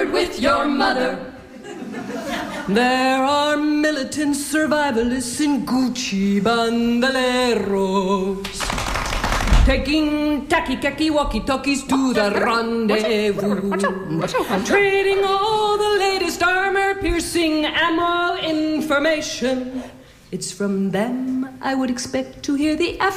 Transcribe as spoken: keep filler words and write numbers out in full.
word with your mother. There are militant survivalists in Gucci bandoleros, taking tacky-cacky walkie-talkies to the rendezvous, trading all the latest armor-piercing ammo information. It's from them I would expect to hear the